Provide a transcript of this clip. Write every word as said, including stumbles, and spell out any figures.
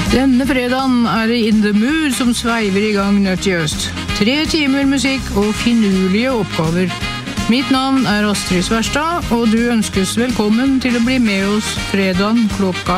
Denne fredagen er det In The Mood som sveiver i gang nøttjøst. Tre timer musikk og finurlige oppgaver. Mitt navn er Astrid Sverstad, og du ønskes velkommen til å bli med oss fredagen klokka